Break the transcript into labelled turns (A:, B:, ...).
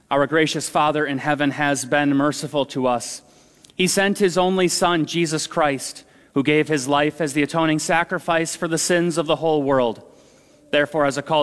A: Our gracious Father in heaven has been merciful to us. He sent his only Son, Jesus Christ, who gave his life as the atoning sacrifice for the sins of the whole world. Therefore, as a call